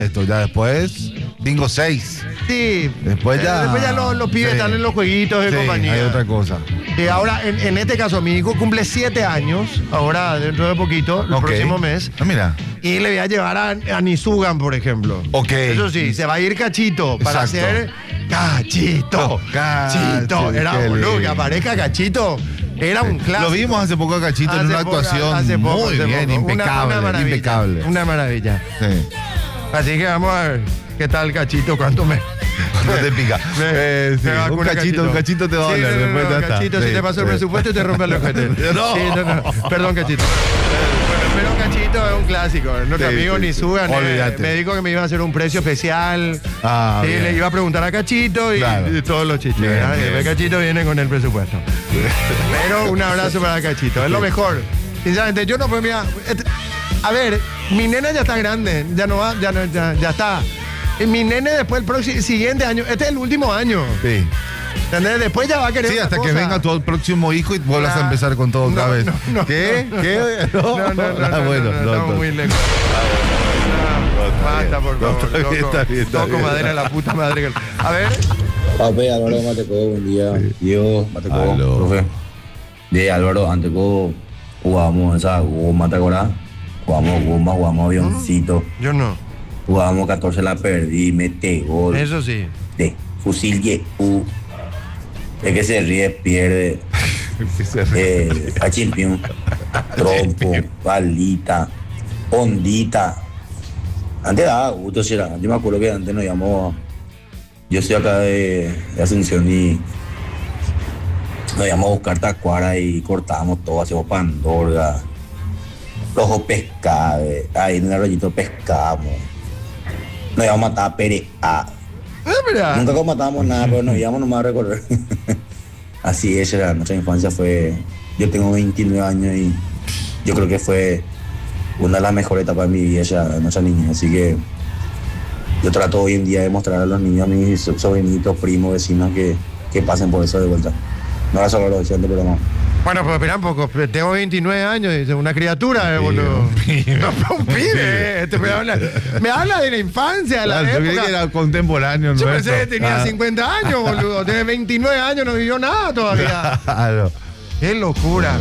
Esto ya después, bingo 6. Sí. Después ya los pibes están en los jueguitos de compañía. Hay otra cosa. Ahora, en este caso, mi hijo cumple 7 años, ahora dentro de poquito, el próximo mes. Ah, mira. Y le voy a llevar a Nizugan, por ejemplo. Ok. Eso sí, se va a ir Cachito para hacer Cachito. Cachito. Era boludo, que aparezca Cachito. Era un clásico. Lo vimos hace poco a Cachito en una actuación muy bien, impecable. Impecable. Una maravilla. Sí. Así que vamos a ver qué tal Cachito, cuánto me... No te pica. Sí, un cachito te va a hablar. No, Cachito, si te pasó el presupuesto y te rompe el ojete. No. Sí, no. Perdón, Cachito. Pero Cachito es un clásico. Nuestro amigo Nizugan me dijo que me iba a hacer un precio especial. Le iba a preguntar a Cachito y todos los chistes. Bien. Cachito viene con el presupuesto. Pero un abrazo para Cachito. Es lo mejor. Sinceramente, yo no puedo mirar. A ver, mi nena ya está grande. Ya no va, ya está. Mi nene después el siguiente año, este es el último año. Sí. ¿Entendés? Después ya va a querer. Sí, hasta que venga tu próximo hijo y vuelvas a empezar con todo otra vez. ¿Qué? No, estamos muy lejos. Basta, por favor. Está bien. Toco madera, la puta madre. A ver. Papi, Álvaro Mateco, buen día. Diego Mateco, profe. De Álvaro Anteco, jugamos esa goma, ¿te acordás? Jugamos avioncito. Yo no. Jugábamos 14, la perdí, mete gol. Eso sí. De fusil YU. El que se ríe pierde. Cachimpión, trompo, balita, ondita. Antes daba gusto, yo me acuerdo que antes nos llamó. Yo soy acá de Asunción y nos llamamos a buscar tacuara y cortábamos todo, hacíamos pandorga, rojo pescado, ahí en el arroyito pescamos. Nos íbamos a matar a Pérez A. Nunca matábamos nada, pero nos íbamos nomás a recorrer. Así es, nuestra infancia fue... Yo tengo 29 años y yo creo que fue una de las mejores etapas de mi vida, nuestra niña. Así que yo trato hoy en día de mostrar a los niños, a mis sobrinitos, primos, vecinos, que pasen por eso de vuelta. No era solo los docentes, pero no. Bueno, pues espera un poco, tengo 29 años, dice, una criatura, boludo. Un pibe, me habla de la infancia, de la época. Yo creí que era contemporáneo. Yo pensé que tenía 50 años, boludo. Tiene 29 años, no vivió nada todavía. Claro. Qué locura.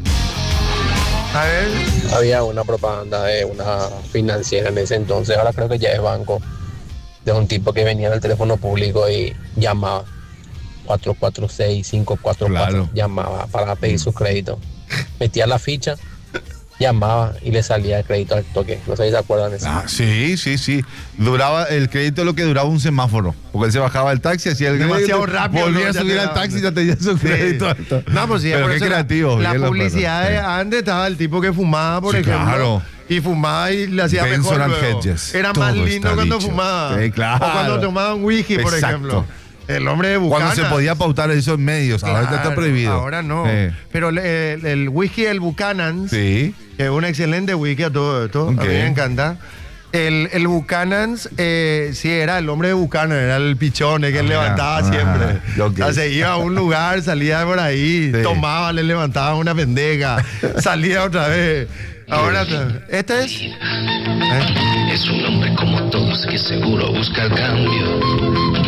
A ver. Había una propaganda de una financiera en ese entonces, ahora creo que ya es banco, de un tipo que venía del teléfono público y llamaba. 446-544, claro. Llamaba para pedir su crédito. Metía la ficha, llamaba y le salía el crédito al toque. No sé si se acuerdan de eso. Sí. Duraba el crédito lo que duraba un semáforo. Porque él se bajaba del taxi, hacía el demasiado rápido. Volvía a subir al taxi y ya tenía su crédito alto. No, pues sí, pero qué creativo. La publicidad de antes estaba el tipo que fumaba, por ejemplo. Claro. Y fumaba y le hacía Benson mejor. Hedges. Era más lindo cuando fumaba. Sí, claro. O cuando tomaba un whisky, por ejemplo. El hombre de Buchanan. Cuando se podía pautar esos medios, ahora ya está prohibido. Ahora no. Pero el whisky del Buchanan, sí, que es un excelente whisky a todo esto, a mí me encanta. El Buchanan, sí, era el hombre de Buchanan, era el pichón que él levantaba siempre. O sea, iba a un lugar, salía por ahí, tomaba, le levantaba una pendeja, salía otra vez. Ahora, ¿este es? Es un hombre como todos que seguro busca el cambio.